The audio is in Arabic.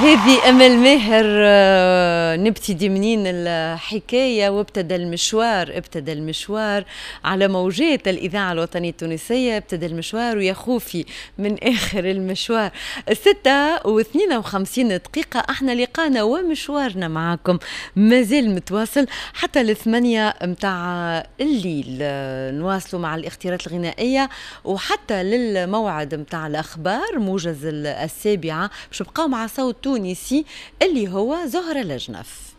هذه أمل ماهر. نبتدي منين الحكاية وابتدى المشوار على موجات الإذاعة الوطنية التونسية. ابتدى المشوار ويا خوفي من آخر المشوار 6:52 دقيقة. احنا لقانا ومشوارنا معكم مازال متواصل حتى 8 متاع الليل. نواصلوا مع الاختيارات الغنائية وحتى للموعد متاع الأخبار موجز 7 باش نبقاو مع صوت تونسي اللي هو زهرة لجنف.